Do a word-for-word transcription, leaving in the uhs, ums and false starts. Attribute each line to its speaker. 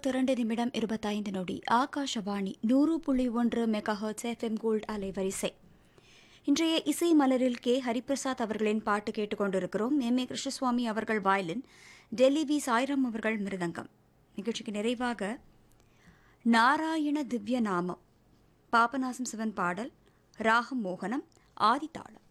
Speaker 1: முப்பத்தி இரண்டு நிமிடம் இருபத்தைந்து நொடி. ஆகாஷவாணி நூறு புள்ளி ஒன்று மெகாஹெர்ட்ஸ் எஃப்எம் கோல்ட் அலைவரிசை. இன்றைய இசை மலரில் கே ஹரிபிரசாத் அவர்களின் பாட்டு கேட்டுக்கொண்டிருக்கிறோம். எம் ஏ கிருஷ்ணசுவாமி அவர்கள் வயலின், டெல்லி வி சாய்ராம் அவர்கள் மிருதங்கம். நிகழ்ச்சிக்கு நிறைவாக நாராயண திவ்ய நாமம், பாபநாசம் சிவன் பாடல், ராகம் மோகனம், ஆதிதாளம்.